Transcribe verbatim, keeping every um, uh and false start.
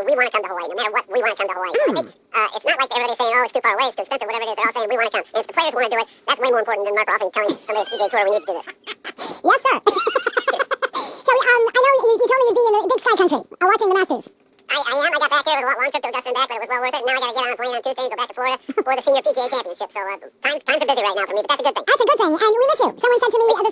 we want to come to Hawaii. No matter what, we want to come to Hawaii. So I think uh, it's not like everybody's saying, oh, it's too far away, it's too expensive, whatever it is. They're all saying, we want to come. And if the players want to do it, that's way more important than Mark Ruffing telling somebody at the P G A Tour we need to do this. Yes, sir. So, um, I know you, you told me you'd be in the big sky country uh, watching the Masters. I, I am. I got back here. It was a lot long trip to Augusta and back, but it was well worth it. Now I got to get on a plane on Tuesday and go back to Florida for the Senior P G A Championship. So uh, times, times are busy right now for me, but that's a good thing. That's a good thing, and we miss you. Someone said to me